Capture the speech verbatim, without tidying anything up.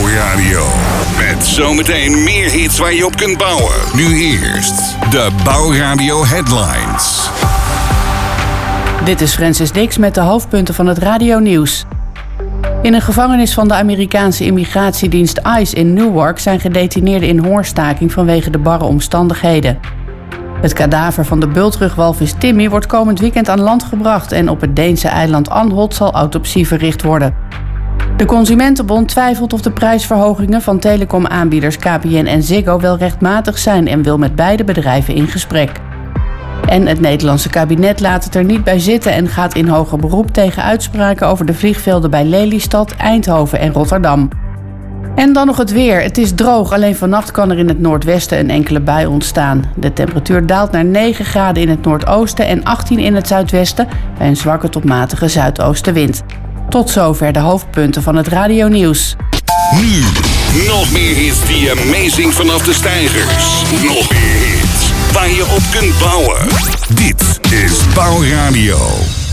Bouwradio. Met zometeen meer hits waar je op kunt bouwen. Nu eerst de Bouwradio Headlines. Dit is Francis Dix met de hoofdpunten van het radionieuws. In een gevangenis van de Amerikaanse immigratiedienst ICE in Newark zijn gedetineerden in hongerstaking vanwege de barre omstandigheden. Het kadaver van de bultrugwalvis Timmy wordt komend weekend aan land gebracht en op het Deense eiland Anholt zal autopsie verricht worden. De Consumentenbond twijfelt of de prijsverhogingen van telecomaanbieders K P N en Ziggo wel rechtmatig zijn en wil met beide bedrijven in gesprek. En het Nederlandse kabinet laat het er niet bij zitten en gaat in hoger beroep tegen uitspraken over de vliegvelden bij Lelystad, Eindhoven en Rotterdam. En dan nog het weer. Het is droog, alleen vannacht kan er in het noordwesten een enkele bui ontstaan. De temperatuur daalt naar negen graden in het noordoosten en achttien in het zuidwesten bij een zwakke tot matige zuidoostenwind. Tot zover de hoofdpunten van het radionieuws. Nu, nog meer hits die amazing vanaf de steigers. Nog meer hits waar je op kunt bouwen. Dit is Bouwradio.